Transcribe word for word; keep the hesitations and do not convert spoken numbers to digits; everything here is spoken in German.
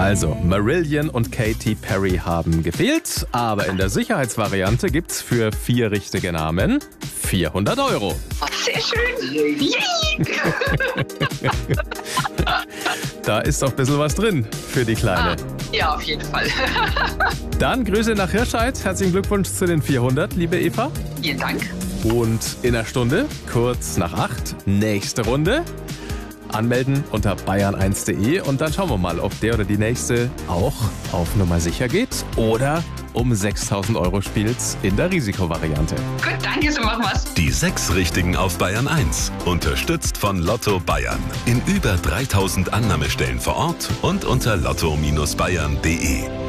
Also, Marillion und Katy Perry haben gefehlt, aber in der Sicherheitsvariante gibt's für vier richtige Namen vierhundert Euro. Oh, sehr schön. Yay. Da ist doch ein bisschen was drin für die Kleine. Ah, ja, auf jeden Fall. Dann Grüße nach Hirscheid. Herzlichen Glückwunsch zu den vierhundert, liebe Eva. Vielen Dank. Und in einer Stunde, kurz nach acht, nächste Runde. Anmelden unter bayern eins punkt de und dann schauen wir mal, ob der oder die nächste auch auf Nummer sicher geht oder um sechstausend Euro spielt in der Risikovariante. Gut, danke, so machen wir's. Die sechs Richtigen auf Bayern eins. Unterstützt von Lotto Bayern. In über dreitausend Annahmestellen vor Ort und unter lotto Bindestrich bayern punkt de.